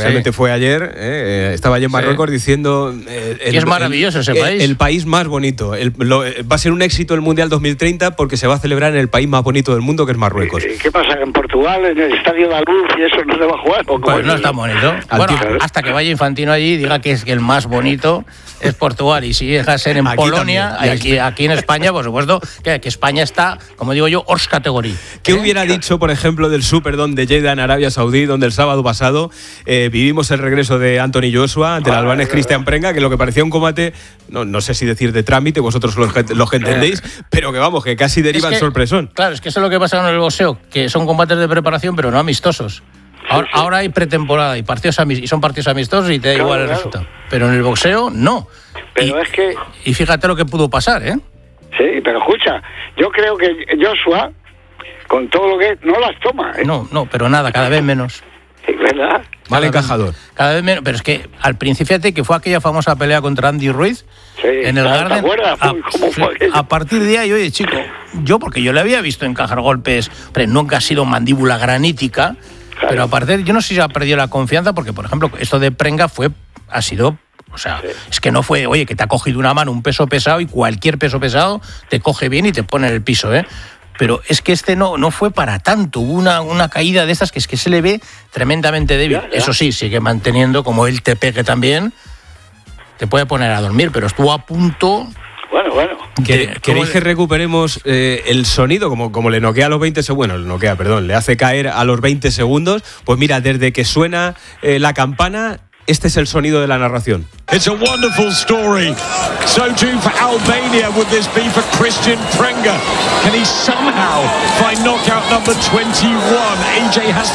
realmente fue ayer, estaba allí en Marruecos diciendo... es maravilloso ese país. El país más bonito. Va a ser un éxito el Mundial 2030 porque se va a celebrar en el país más bonito del mundo, que es Marruecos. ¿Qué pasa? ¿En Portugal, en el Estadio de la Luz y eso no se va a jugar? Pues no está bonito. Bueno, hasta que vaya Infantino allí y diga que es que el más bonito es Portugal, y si deja de ser en Polonia, aquí en España, por supuesto, que España está, como digo yo, hors categoría. ¿Qué hubiera dicho, por ejemplo, del Superdome de Jeddah en Arabia Saudí, donde el sábado pasado vivimos el regreso de Anthony Joshua ante el albanés Cristian Prenga, que lo que parecía un combate, no sé si decir de trámite, vosotros los que entendéis, pero que vamos, que casi deriva el sorpresón. Claro, es que eso es lo que pasa con el boxeo, que son combates de preparación, pero no amistosos. Ahora hay pretemporada y son partidos amistosos y te da igual el resultado. Pero en el boxeo, no. Pero es que... Y fíjate lo que pudo pasar, ¿eh? Sí, pero escucha, yo creo que Joshua, con todo lo que no las toma, ¿eh? No, pero nada, cada vez menos. ¿Verdad? Mal encajador. Cada vez menos, pero es que al principio, fíjate que fue aquella famosa pelea contra Andy Ruiz en el Garden. ¿Te acuerdas? ¿Cómo fue aquello? A partir de ahí, oye, chico, porque yo le había visto encajar golpes, pero nunca ha sido mandíbula granítica. Claro. Pero aparte, yo no sé si ha perdido la confianza, porque, por ejemplo, esto de Prenga ha sido... O sea, es que no fue, oye, que te ha cogido una mano un peso pesado y cualquier peso pesado te coge bien y te pone en el piso, ¿eh? Pero es que no fue para tanto. Hubo una caída de estas que es que se le ve tremendamente débil. Ya. Eso sí, sigue manteniendo, como él te pegue también, te puede poner a dormir, pero estuvo a punto... Bueno. ¿Queréis que recuperemos el sonido? Como le noquea a los 20 segundos, le hace caer a los 20 segundos. Pues mira, desde que suena la campana, este es el sonido de la narración. It's a wonderful story. So too for Albania would this be for Christian Prenga. Can he somehow find knockout number 21? AJ has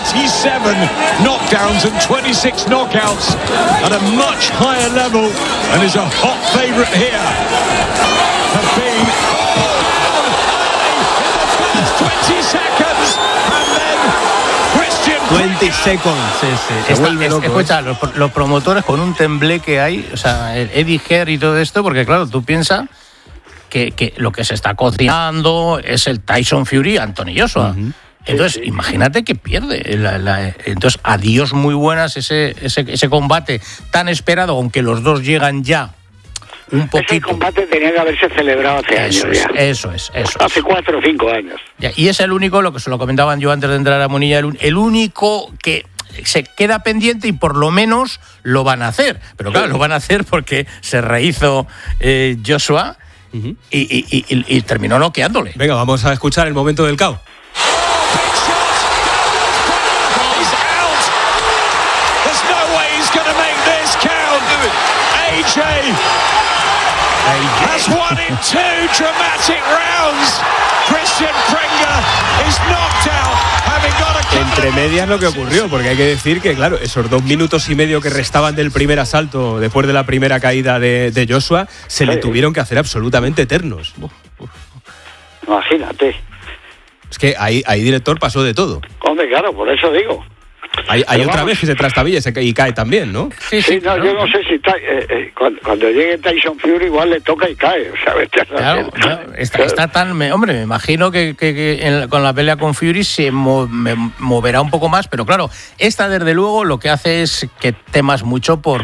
37 knockdowns and 26 knockouts at a much higher level and is a hot favourite here. Have been 20 seconds and then 20 seconds. Se vuelve loco. Escucha, los promotores con un temblé que hay, o sea, el Eddie Hearn y todo esto, porque claro, tú piensas que lo que se está cocinando es el Tyson Fury Anthony Joshua. Uh-huh. Entonces, imagínate que pierde. Entonces, adiós muy buenas ese combate tan esperado, aunque los dos llegan ya un poquito. Ese combate tenía que haberse celebrado hace años ya. Eso es. Hace 4 o 5 años. Ya, y es el único, lo que se lo comentaban yo antes de entrar a Munilla, el único que se queda pendiente y por lo menos lo van a hacer. Pero claro, lo van a hacer porque se rehizo Joshua y terminó noqueándole. Venga, vamos a escuchar el momento del KO. Has won in 2 dramatic rounds. Christian Prenga is knocked out, having got a... Entre medias lo que ocurrió, porque hay que decir que, claro, esos 2 minutos y medio que restaban del primer asalto, después de la primera caída de Joshua, se le tuvieron que hacer absolutamente eternos. Imagínate. Es que ahí director pasó de todo. Hombre, claro, por eso digo. Hay otra vez que se trastabilla y cae también, ¿no? Sí, no, yo no sé si cuando llegue Tyson Fury igual le toca y cae, ¿sabes? Claro, está tan... Hombre, me imagino que con la pelea con Fury se moverá un poco más, pero claro, esta desde luego lo que hace es que temas mucho por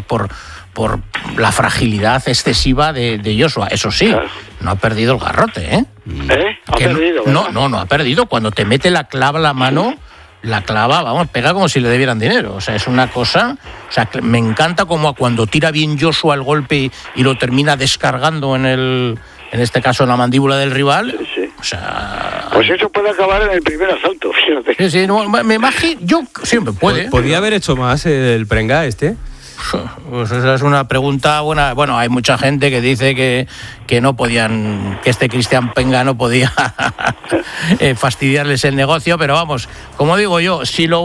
la fragilidad excesiva de Joshua. Eso sí, no ha perdido el garrote, ¿eh? ¿Ha perdido? No ha perdido. Cuando te mete la clava a la mano... La clava, vamos, pega como si le debieran dinero. O sea, es una cosa... O sea, me encanta como cuando tira bien Joshua el golpe y lo termina descargando en este caso en la mandíbula del rival. Sí. O sea... Pues eso puede acabar en el primer asalto, fíjate. Sí, no, me imagino... Yo siempre puede. ¿Podría haber hecho más el Prenga este? Pues esa es una pregunta buena. Bueno, hay mucha gente que dice que no podían, que este Cristian Prenga no podía fastidiarles el negocio, pero vamos, como digo yo,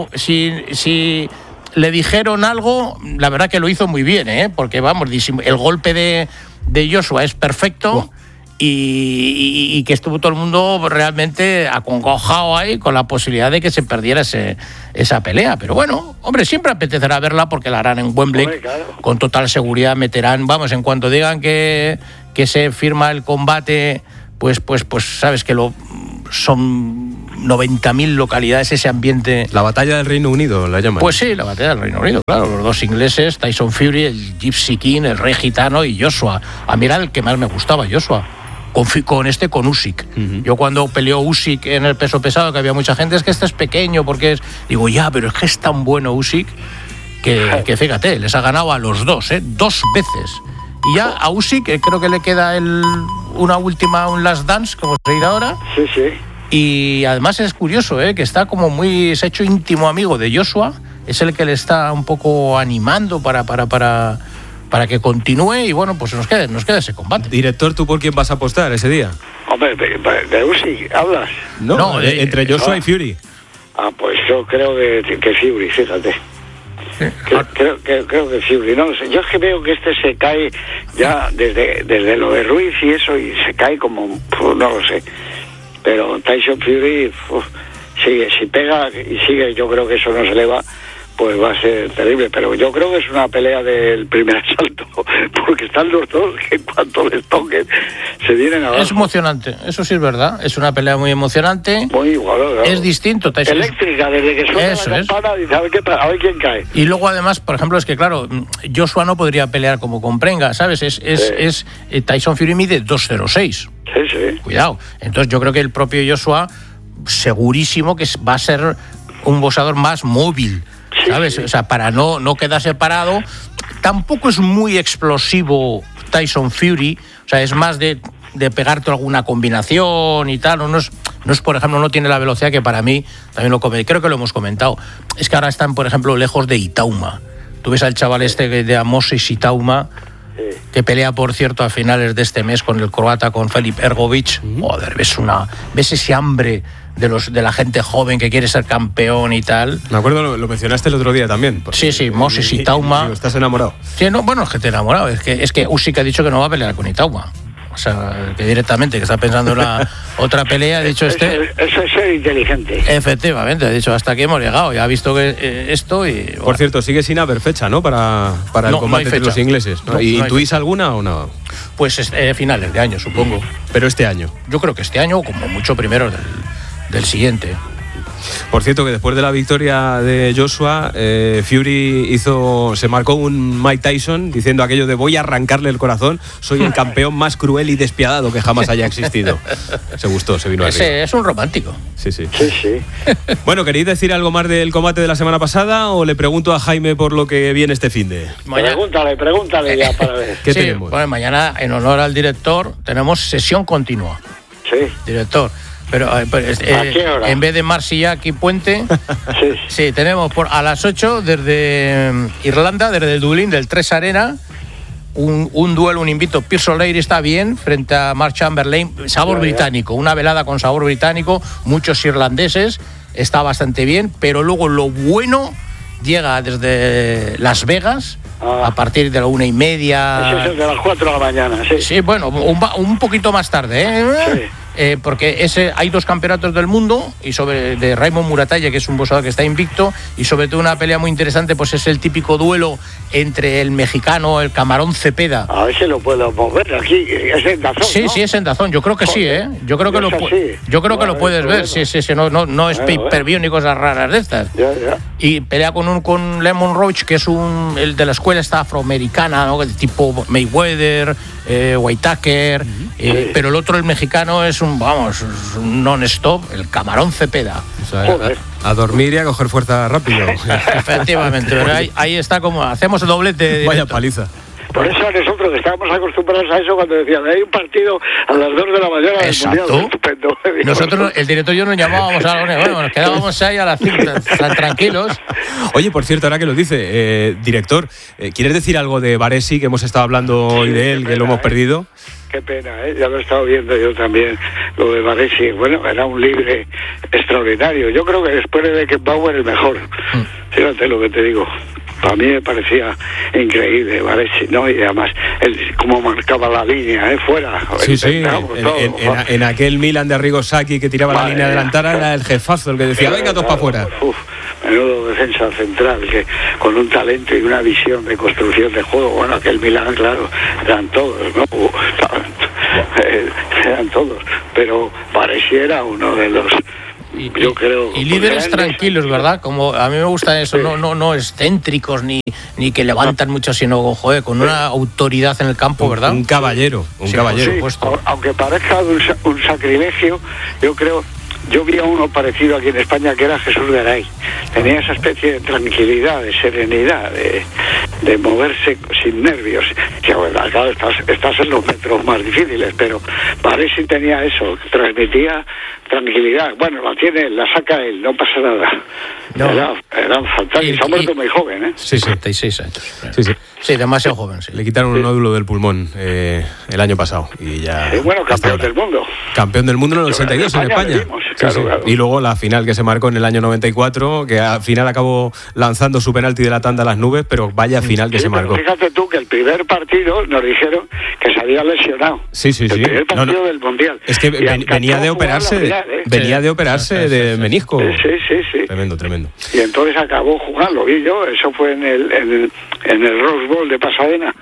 si le dijeron algo, la verdad que lo hizo muy bien, porque vamos, el golpe de Joshua es perfecto. Y que estuvo todo el mundo realmente acongojado ahí con la posibilidad de que se perdiera esa pelea. Pero bueno, hombre, siempre apetecerá verla porque la harán en Wembley, claro. Con total seguridad meterán, vamos, en cuanto digan que se firma el combate, pues sabes que son 90.000 localidades, ese ambiente. La batalla del Reino Unido, la llaman. Pues sí, la batalla del Reino Unido, claro. Los dos ingleses, Tyson Fury, el Gypsy King, el Rey Gitano y Joshua. A mí era el que más me gustaba, Joshua. Con Usyk. Yo cuando peleó Usyk en el peso pesado, que había mucha gente, es que este es pequeño, porque es... Digo, ya, pero es que es tan bueno Usyk que fíjate, les ha ganado a los dos, 2 veces. Y ya a Usyk creo que le queda un last dance, como se dirá ahora. Sí, sí. Y además es curioso, que está como se ha hecho íntimo amigo de Joshua, es el que le está un poco animando para que continúe y bueno, pues nos queda ese combate. Director, ¿tú por quién vas a apostar ese día? Hombre, de Usyk, ¿hablas? No, entre Joshua y Fury. Pues yo creo que Fury, fíjate. Sí. Creo que Fury, no lo sé. Yo es que veo que se cae ya desde lo de Ruiz y eso, y se cae como, no lo sé. Pero Tyson Fury, si pega y sigue, yo creo que eso no se le va, pues va a ser terrible. Pero yo creo que es una pelea del primer asalto, porque están los dos que en cuanto les toquen se vienen abajo. Es emocionante, eso sí es verdad. Es una pelea muy emocionante. Muy igual, claro. Es distinto. Tyson... Eléctrica, desde que suena la campana, dice, a ver quién cae. Y luego además, por ejemplo, es que claro, Joshua no podría pelear como con Prenga, ¿sabes? Tyson Fury mide 2.06. Sí. Cuidado. Entonces yo creo que el propio Joshua segurísimo que va a ser un boxeador más móvil. ¿Sabes? Sí. O sea, para no quedarse parado. Tampoco es muy explosivo Tyson Fury. O sea, es más de pegarte alguna combinación y tal. No es, por ejemplo, no tiene la velocidad que para mí, también creo que lo hemos comentado. Es que ahora están, por ejemplo, lejos de Itauma. Tú ves al chaval de Moses Itauma, que pelea, por cierto, a finales de este mes con el croata, con Filip Ergovic. Joder, ves ese hambre de la gente joven que quiere ser campeón y tal. Me acuerdo, lo mencionaste el otro día también. Sí, Moses Itauma. ¿Estás enamorado? Sí, no, bueno, es que te he enamorado. Es que Usyk ha dicho que no va a pelear con Itauma. O sea, que directamente, que está pensando en la otra pelea, ha dicho Eso es ser inteligente. Efectivamente, ha dicho, hasta aquí hemos llegado. Ya ha visto que esto y... Bueno. Por cierto, sigue sin haber fecha, ¿no? Para el combate entre los ingleses. ¿No? ¿Y intuís alguna o no? Pues finales de año, supongo. Pero este año. Yo creo que este año, como mucho primero del siguiente. Por cierto, que después de la victoria de Joshua, Fury se marcó un Mike Tyson diciendo aquello de voy a arrancarle el corazón, soy el campeón más cruel y despiadado que jamás haya existido. Se gustó, se vino arriba. Es un romántico. Sí. Sí. Bueno, ¿queréis decir algo más del combate de la semana pasada o le pregunto a Jaime por lo que viene este finde? Pregúntale ya para ver. ¿Qué tenemos? Bueno, mañana, en honor al director, tenemos sesión continua. Sí. Director. Pero ¿a qué hora? En vez de Marsillac y Puente, sí, tenemos a las 8 desde Irlanda, desde el Dublín, del 3 Arena, un duelo, un invito. Pierce O'Leary está bien frente a Mark Chamberlain, sabor británico, una velada con sabor británico, muchos irlandeses, está bastante bien, pero luego lo bueno llega desde Las Vegas. A partir de la 1:30. Ese es el de las 4 de la mañana, sí. Sí, bueno, un poquito más tarde, Sí. Porque hay 2 campeonatos del mundo y de Raymond Muratalla, que es un boxeador que está invicto, y sobre todo una pelea muy interesante, pues es el típico duelo entre el mexicano, el Camarón Cepeda. A ver si lo puedo mover aquí, es en Dazón, Sí, ¿no? sí, es en Dazón, yo creo que sí, Yo creo que lo puedes ver, sí, no es pay-per-view ni cosas raras de estas. Ya. Y pelea con Lemon Roach, que es el de la escuela esta afroamericana, ¿no? Tipo Mayweather, Whitaker, pero el otro, el mexicano, es un non-stop, el Camarón Cepeda. O sea, a dormir y a coger fuerza rápido. Efectivamente, pero ahí está como hacemos el doblete. Vaya paliza. Por eso nosotros que estábamos acostumbrados a eso cuando decían hay un partido a las 2 de la mañana del Mundial, estupendo. Nosotros, el director y yo nos llamábamos a nos quedábamos ahí a las 5 tan tranquilos. Oye, por cierto, ahora que lo dice, director, ¿quieres decir algo de Varesi, que hemos estado hablando hoy de él, que lo hemos perdido? Qué pena, ya lo he estado viendo yo también, lo de Varesi. Bueno, era un libre extraordinario. Yo creo que después de Beckenbauer el mejor. Fíjate lo que te digo. Para mí me parecía increíble, Varesi, ¿no? Y además, cómo marcaba la línea, fuera. Sí. En aquel Milan de Arrigo Sacchi que tiraba la línea delantera, era el jefazo el que decía, venga, todos para afuera. Menudo defensa central, que con un talento y una visión de construcción de juego. Bueno, aquel Milan, claro, eran todos, ¿no? Eran todos. Pero Varesi era uno de los yo creo. Y líderes tranquilos, ¿verdad? Como a mí me gusta eso, no excéntricos ni que levantan mucho, sino con una autoridad en el campo, ¿verdad? Un caballero, caballero. Sí, aunque parezca un sacrilegio, yo vi a uno parecido aquí en España que era Jesús Garay. Tenía esa especie de tranquilidad, de serenidad, de moverse sin nervios. Que bueno, claro, estás en los metros más difíciles, pero Baresi tenía eso, transmitía tranquilidad. Bueno, la saca él, no pasa nada. No. Era fantástico. Se ha muerto muy joven, ¿eh? Sí, 76 años. Sí. Sí, demasiado joven, sí. Le quitaron un nódulo del pulmón el año pasado y ya... bueno, campeón del mundo. Campeón del mundo en el 82 en España. Claro. Y luego la final que se marcó en el año 94, que al final acabó lanzando su penalti de la tanda a las nubes, pero vaya final que se marcó. Fíjate tú que el primer partido nos dijeron que se había lesionado. Sí. El primer partido del Mundial. Es que venía de operarse, de menisco. Sí. Tremendo. Y entonces acabó jugando, vi yo, eso fue en el Rose Bowl de Pasadena.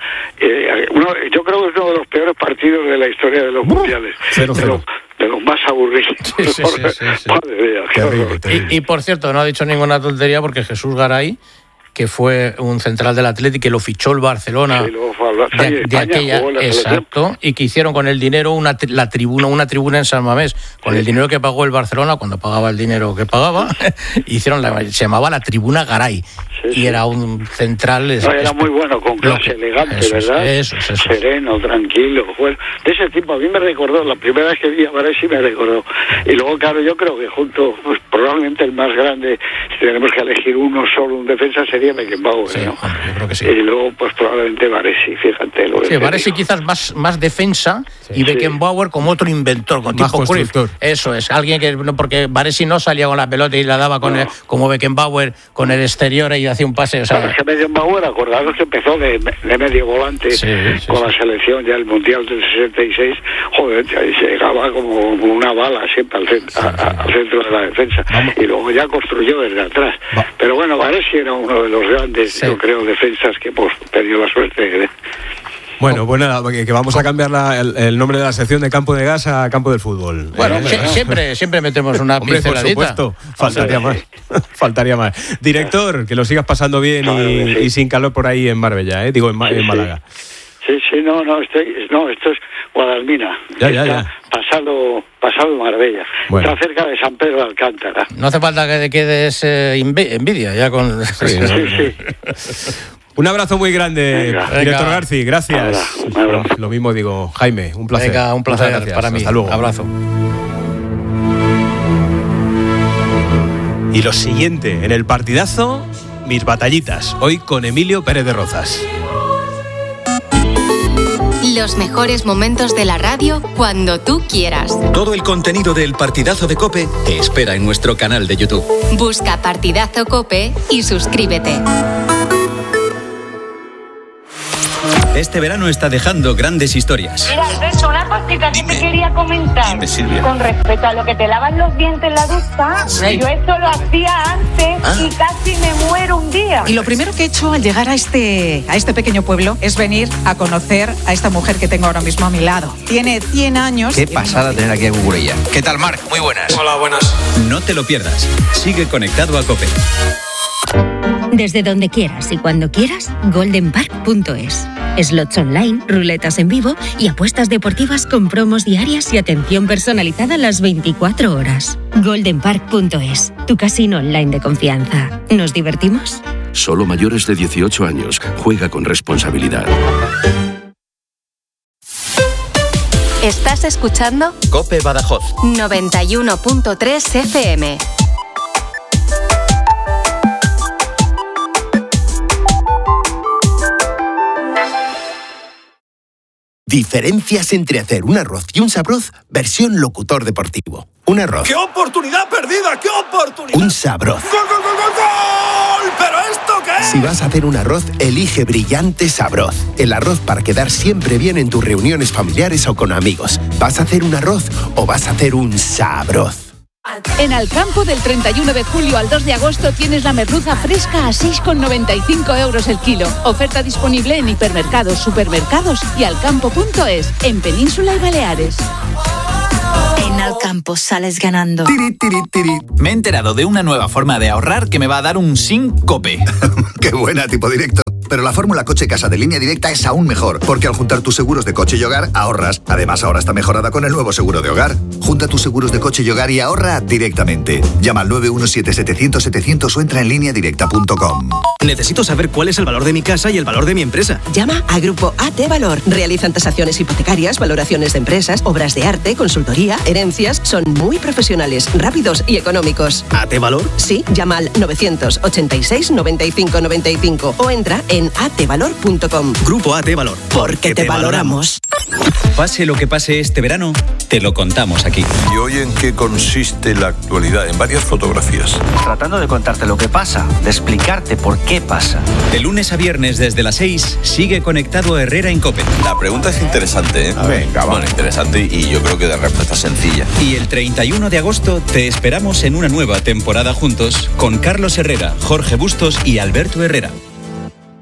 Yo creo que es uno de los peores partidos de la historia de los mundiales. 0-0. De los más aburridos. Sí. Madre mía, qué horror. Y por cierto, no ha dicho ninguna tontería porque Jesús Garay, que fue un central del Atlético que lo fichó el Barcelona de aquella, exacto, y que hicieron con el dinero una tribuna en San Mamés, con el dinero que pagó el Barcelona, cuando pagaba el dinero que pagaba, se llamaba la Tribuna Garay, y era un central... era muy bueno, con clase, elegante, ¿verdad? Eso. Sereno, tranquilo, bueno, de ese tipo a mí me recordó, la primera vez que vi a Baresi me recordó, y luego claro, yo creo que junto, pues probablemente el más grande, si tenemos que elegir uno solo, un defensa, sería Beckenbauer, sí, ¿no? Yo creo que sí. Y luego, pues probablemente Baresi, fíjate. Baresi quizás más defensa, y Beckenbauer como otro inventor, con más tipo constructor. Eso es, alguien que, porque Baresi no salía con la pelota y la daba como Beckenbauer con el exterior y hacía un pase. O sea, es que Beckenbauer, acordaros que empezó de medio volante con la selección ya el Mundial del 66, joder, se llegaba como una bala siempre al centro de la defensa. Y luego ya construyó desde atrás. Pero bueno, Baresi era uno de los grandes, yo creo, defensas que hemos tenido la suerte de... Bueno, pues nada, que vamos a cambiar el nombre de la sección de Campo de Gas a Campo del Fútbol. Bueno, siempre metemos una pinceladita. Por supuesto, faltaría más. Director, que lo sigas pasando bien y sin calor por ahí en Marbella, digo en Málaga. Sí, esto es Guadalmina. Ya. Pasado Marbella. Bueno. Está cerca de San Pedro de Alcántara. No hace falta que te quedes envidia ya con... Sí. Un abrazo muy grande, director Garci, gracias. Un abrazo. Lo mismo digo, Jaime, un placer. Venga, un placer para mí. Hasta luego. Abrazo. Y lo siguiente, en el partidazo, mis batallitas, hoy con Emilio Pérez de Rozas. Los mejores momentos de la radio cuando tú quieras. Todo el contenido del Partidazo de COPE te espera en nuestro canal de YouTube. Busca Partidazo COPE y suscríbete. Este verano está dejando grandes historias. Mira, Alberto, una cosita que te quería comentar. Dime, Silvia. Con respecto a lo que te lavas los dientes en la ducha, yo esto lo hacía antes y casi me muero un día. Y lo primero que he hecho al llegar a este pequeño pueblo es venir a conocer a esta mujer que tengo ahora mismo a mi lado. Tiene 100 años. Qué pasada tener aquí a Cucurella. ¿Qué tal, Marc? Muy buenas. Hola, buenas. No te lo pierdas. Sigue conectado a COPE. Desde donde quieras y cuando quieras, goldenpark.es. Slots online, ruletas en vivo y apuestas deportivas con promos diarias y atención personalizada las 24 horas. goldenpark.es, tu casino online de confianza. ¿Nos divertimos? Solo mayores de 18 años. Juega con responsabilidad. ¿Estás escuchando? COPE Badajoz 91.3 FM. Diferencias entre hacer un arroz y un sabroz, versión locutor deportivo. Un arroz. ¡Qué oportunidad perdida! ¡Qué oportunidad! Un sabroz. ¡Gol, gol, gol, gol, gol! ¿Pero esto qué es? Si vas a hacer un arroz, elige Brillante Sabroz. El arroz para quedar siempre bien en tus reuniones familiares o con amigos. ¿Vas a hacer un arroz o vas a hacer un sabroz? En Alcampo, del 31 de julio al 2 de agosto, tienes la merluza fresca a 6,95 euros el kilo. Oferta disponible en hipermercados, supermercados y alcampo.es, en Península y Baleares. En Al campo sales ganando. Tiri, tiri, tiri. Me he enterado de una nueva forma de ahorrar que me va a dar un Sincope. ¡Qué buena, tipo directo! Pero la fórmula coche-casa de Línea Directa es aún mejor, porque al juntar tus seguros de coche y hogar, ahorras. Además, ahora está mejorada con el nuevo seguro de hogar. Junta tus seguros de coche y hogar y ahorra directamente. Llama al 917-700-700 o entra en lineadirecta.com. Necesito saber cuál es el valor de mi casa y el valor de mi empresa. Llama a Grupo AT Valor. Realizan tasaciones hipotecarias, valoraciones de empresas, obras de arte, consultoría, herencias. Son muy profesionales, rápidos y económicos. ¿AT Valor? Sí, llama al 986 95 95 o entra en atvalor.com. Grupo AT Valor. Porque te valoramos. Pase lo que pase este verano, te lo contamos aquí. ¿Y hoy en qué consiste la actualidad? En varias fotografías. Tratando de contarte lo que pasa, de explicarte por qué pasa. De lunes a viernes desde las 6, sigue conectado Herrera en COPE. La pregunta es interesante, ¿eh? Venga, va. Bueno, interesante y yo creo que de respuesta sencilla. Y el 31 de agosto te esperamos en una nueva temporada juntos con Carlos Herrera, Jorge Bustos y Alberto Herrera.